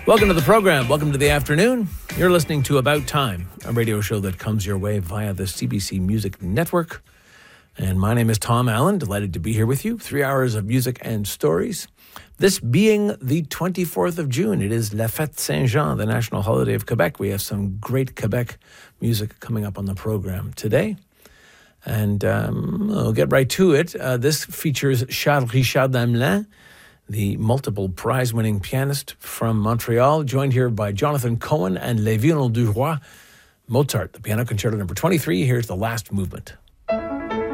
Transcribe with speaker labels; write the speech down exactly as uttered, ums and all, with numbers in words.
Speaker 1: Welcome to the program. Welcome to the afternoon. You're listening to About Time, a radio show that comes your way via the C B C Music Network. And my name is Tom Allen. Delighted to be here with you. Three hours of music and stories. This being the twenty-fourth of June, it is La Fête Saint-Jean, the national holiday of Quebec. We have some great Quebec music coming up on the program today. And um, we'll get right to it. Uh, this features Charles Richard Hamelin, the multiple prize-winning pianist from Montreal, joined here by Jonathan Cohen and Les Violons du Roi. Mozart, the Piano Concerto number twenty-three. Here's the last movement.